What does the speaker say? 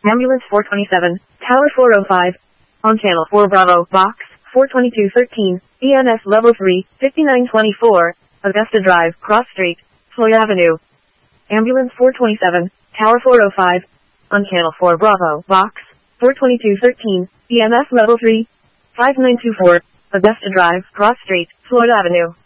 Ambulance 427, Tower 405. On Channel 4 Bravo, Box 42213, EMS Level 3, 5924, Augusta Drive, Cross Street, Floyd Avenue. Ambulance 427, Tower 405. On Channel 4 Bravo, Box 42213, EMS Level 3, 5924, Augusta Drive, Cross Street, Floyd Avenue.